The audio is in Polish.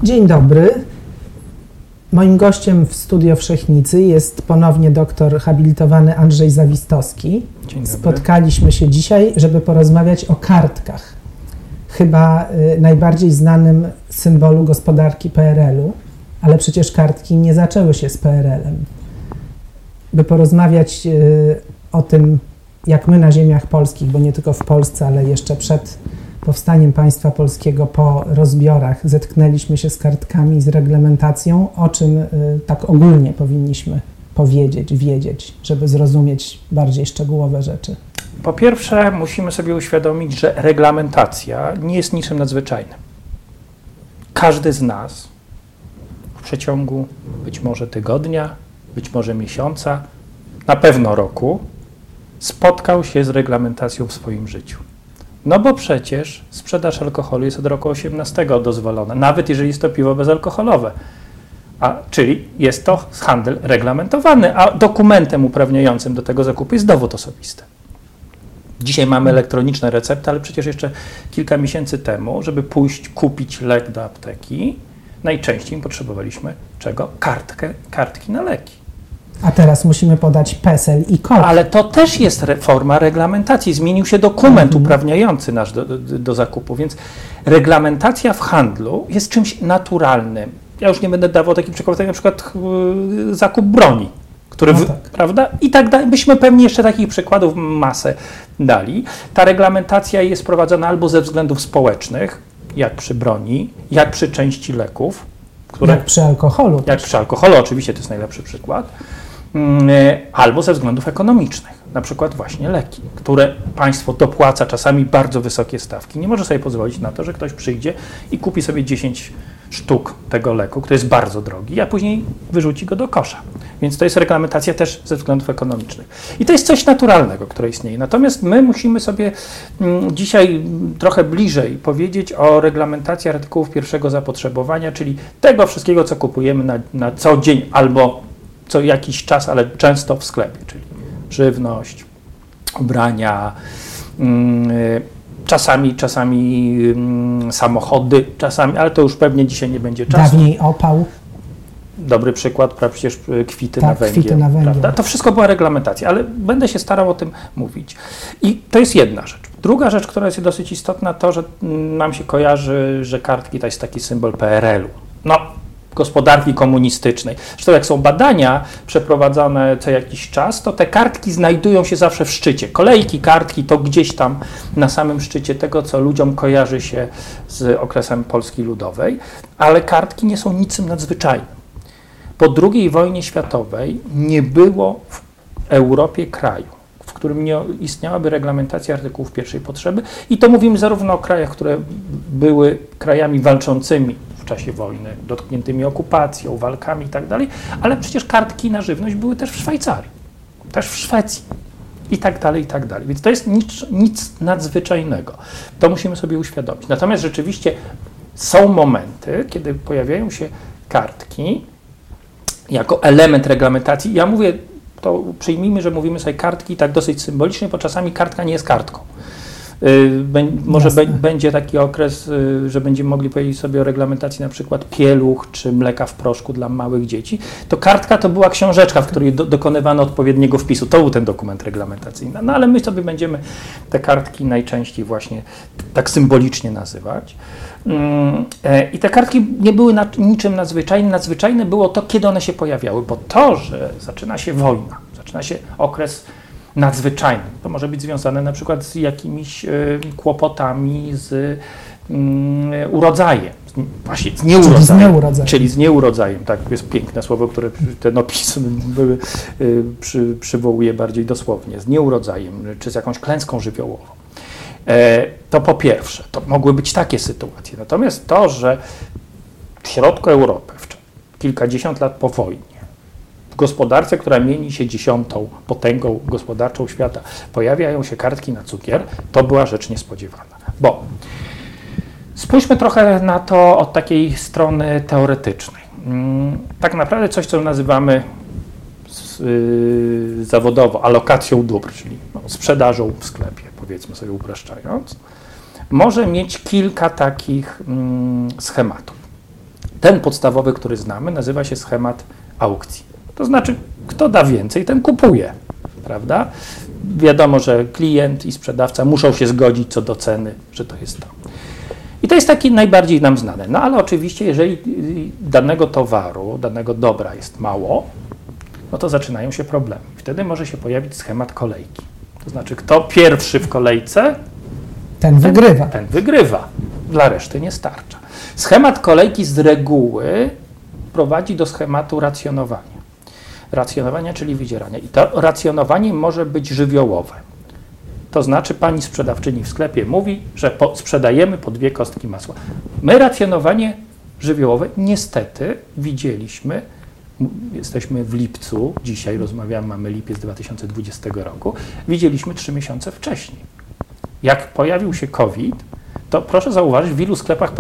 Dzień dobry. Moim gościem w Studio Wszechnicy jest ponownie doktor habilitowany Andrzej Zawistowski. Dzień dobry. Spotkaliśmy się dzisiaj, żeby porozmawiać o kartkach. Chyba najbardziej znanym symbolu gospodarki PRL-u, ale przecież kartki nie zaczęły się z PRL-em. By porozmawiać o tym, jak my na ziemiach polskich, bo nie tylko w Polsce, ale jeszcze przed powstaniem państwa polskiego, po rozbiorach zetknęliśmy się z kartkami, z reglamentacją, o czym tak ogólnie powinniśmy wiedzieć, żeby zrozumieć bardziej szczegółowe rzeczy. Po pierwsze, musimy sobie uświadomić, że reglamentacja nie jest niczym nadzwyczajnym. Każdy z nas w przeciągu być może tygodnia, być może miesiąca, na pewno roku spotkał się z reglamentacją w swoim życiu. No bo przecież sprzedaż alkoholu jest od roku 18 dozwolona, nawet jeżeli jest to piwo bezalkoholowe. Czyli jest to handel reglamentowany, a dokumentem uprawniającym do tego zakupu jest dowód osobisty. Dzisiaj mamy elektroniczne recepty, ale przecież jeszcze kilka miesięcy temu, żeby pójść kupić lek do apteki, najczęściej potrzebowaliśmy czego? Kartki na leki. A teraz musimy podać PESEL i kod. Ale to też jest forma reglamentacji. Zmienił się dokument uprawniający nas do zakupu, więc reglamentacja w handlu jest czymś naturalnym. Ja już nie będę dawał takich przykładów, jak na przykład zakup broni, który, prawda? I tak dalej. Byśmy pewnie jeszcze takich przykładów masę dali. Ta reglamentacja jest prowadzona albo ze względów społecznych, jak przy broni, jak przy części leków. Jak przy alkoholu. Jak przy alkoholu, oczywiście to jest najlepszy przykład. Albo ze względów ekonomicznych, na przykład właśnie leki, które państwo dopłaca czasami bardzo wysokie stawki. Nie może sobie pozwolić na to, że ktoś przyjdzie i kupi sobie 10 sztuk tego leku, który jest bardzo drogi, a później wyrzuci go do kosza. Więc to jest reglamentacja też ze względów ekonomicznych. I to jest coś naturalnego, które istnieje. Natomiast my musimy sobie dzisiaj trochę bliżej powiedzieć o reglamentacji artykułów pierwszego zapotrzebowania, czyli tego wszystkiego, co kupujemy na co dzień albo co jakiś czas, ale często w sklepie, czyli żywność, ubrania, czasami samochody, ale to już pewnie dzisiaj nie będzie czasu. Dawniej opał. Dobry przykład, przecież kwity tak, na węgiel. Kwity na węgiel. Prawda? To wszystko była reglamentacja, ale będę się starał o tym mówić. I to jest jedna rzecz. Druga rzecz, która jest dosyć istotna, to, że nam się kojarzy, że kartki to jest taki symbol PRL-u. Gospodarki komunistycznej. Zresztą jak są badania przeprowadzane co jakiś czas, to te kartki znajdują się zawsze w szczycie. Kolejki, kartki to gdzieś tam na samym szczycie tego, co ludziom kojarzy się z okresem Polski Ludowej, ale kartki nie są niczym nadzwyczajnym. Po II wojnie światowej nie było w Europie kraju, w którym nie istniałaby reglamentacja artykułów pierwszej potrzeby i to mówimy zarówno o krajach, które były krajami walczącymi w czasie wojny, dotkniętymi okupacją, walkami i tak dalej, ale przecież kartki na żywność były też w Szwajcarii, też w Szwecji i tak dalej, i tak dalej. Więc to jest nic nadzwyczajnego. To musimy sobie uświadomić. Natomiast rzeczywiście są momenty, kiedy pojawiają się kartki jako element reglamentacji. Ja mówię, to przyjmijmy, że mówimy sobie kartki tak dosyć symbolicznie, bo czasami kartka nie jest kartką. Może będzie taki okres, że będziemy mogli powiedzieć sobie o reglamentacji na przykład pieluch czy mleka w proszku dla małych dzieci. To kartka to była książeczka, w której dokonywano odpowiedniego wpisu. To był ten dokument reglamentacyjny. No ale my sobie będziemy te kartki najczęściej właśnie tak symbolicznie nazywać. I te kartki nie były niczym nadzwyczajnym. Nadzwyczajne było to, kiedy one się pojawiały, bo to, że zaczyna się wojna, zaczyna się okres nadzwyczajny. To może być związane na przykład z jakimiś kłopotami z urodzajem, właśnie z nieurodzajem. Czyli z nieurodzajem, tak, jest piękne słowo, które ten opis przywołuje bardziej dosłownie, z nieurodzajem, czy z jakąś klęską żywiołową. To po pierwsze, to mogły być takie sytuacje. Natomiast to, że w środku Europy, kilkadziesiąt lat po wojnie, w gospodarce, która mieni się 10. potęgą gospodarczą świata, pojawiają się kartki na cukier, to była rzecz niespodziewana. Bo spójrzmy trochę na to od takiej strony teoretycznej. Tak naprawdę coś, co nazywamy zawodowo alokacją dóbr, czyli sprzedażą w sklepie, powiedzmy sobie upraszczając, może mieć kilka takich schematów. Ten podstawowy, który znamy, nazywa się schemat aukcji. To znaczy, kto da więcej, ten kupuje, prawda? Wiadomo, że klient i sprzedawca muszą się zgodzić co do ceny, że to jest to. I to jest taki najbardziej nam znane. No ale oczywiście, jeżeli danego towaru, danego dobra jest mało, no to zaczynają się problemy. Wtedy może się pojawić schemat kolejki. To znaczy, kto pierwszy w kolejce, Ten wygrywa. ten wygrywa. Dla reszty nie starcza. Schemat kolejki z reguły prowadzi do schematu racjonowania. Racjonowania, czyli wydzierania. I to racjonowanie może być żywiołowe. To znaczy pani sprzedawczyni w sklepie mówi, że sprzedajemy po 2 kostki masła. My racjonowanie żywiołowe niestety widzieliśmy, jesteśmy w lipcu, dzisiaj rozmawiamy, mamy lipiec 2020 roku, widzieliśmy 3 miesiące wcześniej. Jak pojawił się COVID, to proszę zauważyć, w ilu sklepach